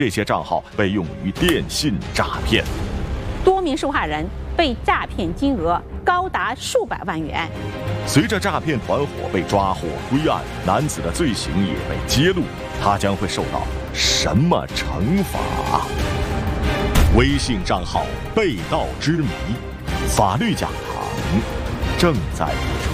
这些账号被用于电信诈骗， 多名受害人被诈骗金额高达数百万元。 随着诈骗团伙被抓获归案，男子的罪行也被揭露，他将会受到什么惩罚？微信账号被盗之谜，法律讲堂正在播出。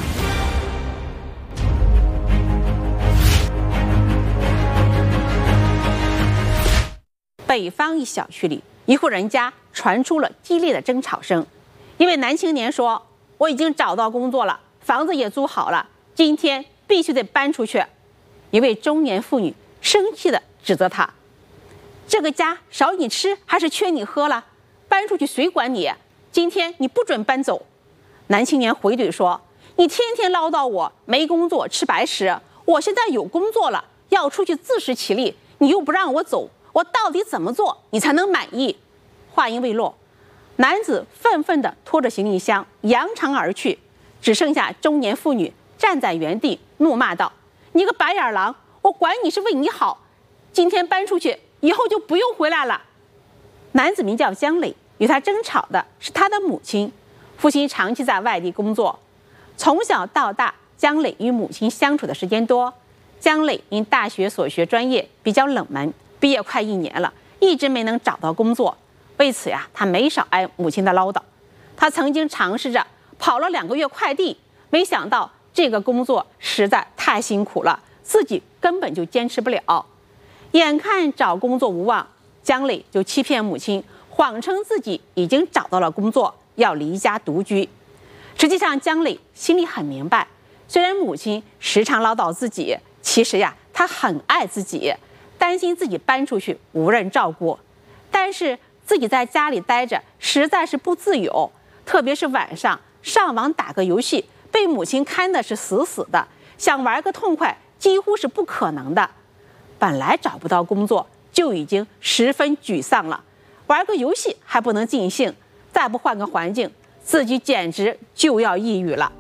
北方一小区里，一户人家传出了激烈的争吵声。一位男青年说：“我已经找到工作了，房子也租好了，今天必须得搬出去。”一位中年妇女生气地指责他：“这个家少你吃还是缺你喝了？搬出去谁管你？今天你不准搬走。”男青年回怼说：“你天天唠叨我没工作吃白食，我现在有工作了，要出去自食其力，你又不让我走。我到底怎么做你才能满意？”话音未落，男子愤愤地拖着行李箱扬长而去，只剩下中年妇女站在原地怒骂道：“你个白眼狼，我管你是为你好，今天搬出去以后就不用回来了。”男子名叫姜磊，与他争吵的是他的母亲。父亲长期在外地工作，从小到大姜磊与母亲相处的时间多。姜磊因大学所学专业比较冷门，毕业快1年了，一直没能找到工作。为此呀，他没少挨母亲的唠叨。他曾经尝试着跑了2个月快递，没想到这个工作实在太辛苦了，自己根本就坚持不了。眼看找工作无望，姜磊就欺骗母亲，谎称自己已经找到了工作，要离家独居。实际上，姜磊心里很明白，虽然母亲时常唠叨自己，其实呀，他很爱自己，担心自己搬出去无人照顾，但是自己在家里待着实在是不自由，特别是晚上上网打个游戏，被母亲看的是死死的，想玩个痛快几乎是不可能的。本来找不到工作就已经十分沮丧了，玩个游戏还不能尽兴，再不换个环境，自己简直就要抑郁了。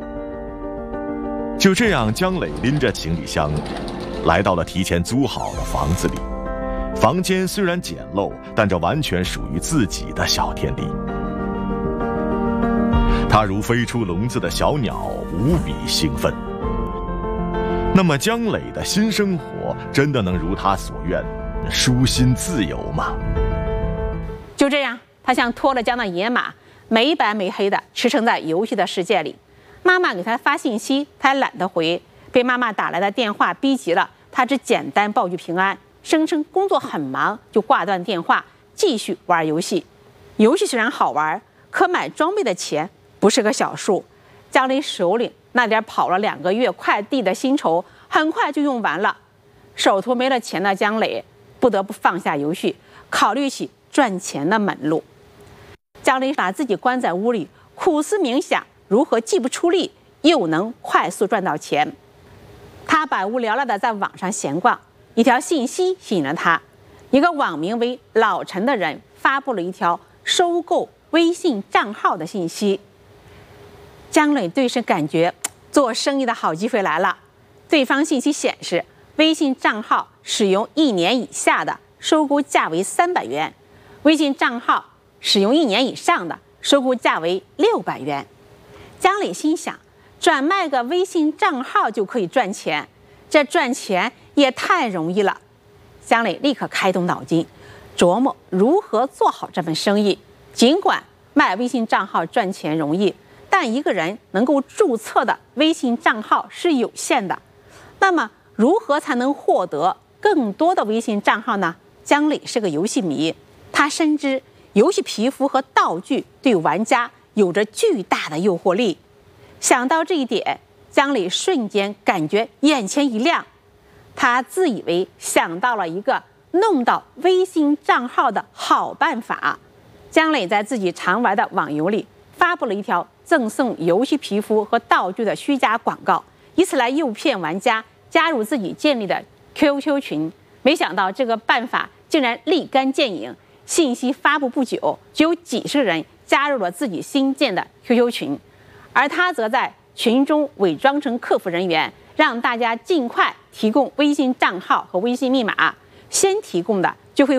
就这样，姜磊拎着行李箱来到了提前租好的房子里。房间虽然简陋，但这完全属于自己的小天地。他如飞出笼子的小鸟，无比兴奋。那么姜磊的新生活真的能如他所愿，舒心自由吗？ 就这样，他像脱了缰的野马，没白没黑的驰骋在游戏的世界里。妈妈给他发信息，他懒得回，被妈妈打来的电话逼急了，他只简单报句平安，声称工作很忙，就挂断电话，继续玩游戏。游戏虽然好玩，可买装备的钱不是个小数。姜磊手里那点跑了2个月快递的薪酬很快就用完了，手头没了钱的姜磊不得不放下游戏，考虑起赚钱的门路。姜磊把自己关在屋里，苦思冥想如何既不出力又能快速赚到钱。他百无聊赖地在网上闲逛，一条信息吸引了他，一个网名为老陈的人发布了一条收购微信账号的信息。姜磊顿时感觉做生意的好机会来了。对方信息显示，微信账号使用1年以下的收购价为300元，微信账号使用1年以上的收购价为600元。姜磊心想，转卖个微信账号就可以赚钱，这赚钱也太容易了。姜磊立刻开动脑筋，琢磨如何做好这份生意。尽管卖微信账号赚钱容易，但一个人能够注册的微信账号是有限的。那么如何才能获得更多的微信账号呢？姜磊是个游戏迷，他深知游戏皮肤和道具对玩家有着巨大的诱惑力。想到这一点，姜磊瞬间感觉眼前一亮，他自以为想到了一个弄到微信账号的好办法。姜磊在自己常玩的网游里发布了一条赠送游戏皮肤和道具的虚假广告，以此来诱骗玩家加入自己建立的 QQ 群。没想到这个办法竟然立竿见影，信息发布不久，就有几十人加入了自己新建的 QQ 群，而他则在群中伪装成客服人员，让大家尽快提供微信账号和微信密码， 先提供的就会